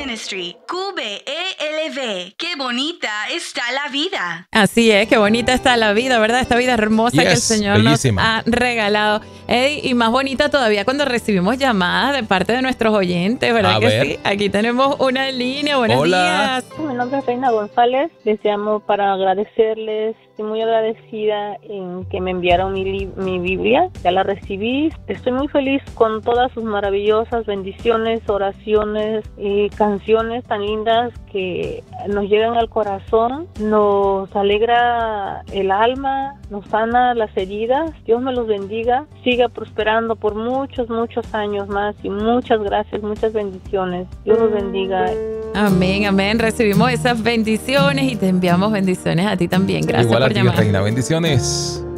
Ministry, QBELV. Qué bonita está la vida. Así es, qué bonita está la vida, ¿verdad? Esta vida hermosa que el Señor bellísima. nos ha regalado. Eddie, y más bonita todavía cuando recibimos llamadas de parte de nuestros oyentes, ¿verdad A que ver. sí? Aquí tenemos una línea. Buenos Hola. días. Mi nombre es Reina González. Les llamo para agradecerles. Estoy muy agradecida en que me enviaron mi Biblia. Ya la recibí. Estoy muy feliz con todas sus maravillosas bendiciones, oraciones y canciones tan lindas que nos llegan al corazón, nos alegra el alma, nos sana las heridas. Dios me los bendiga. Siga prosperando por muchos, muchos años más y muchas gracias, muchas bendiciones. Dios los bendiga. Amén, amén. Recibimos esas bendiciones y te enviamos bendiciones a ti también. Gracias Igual a por ti, llamar. Reina. Bendiciones.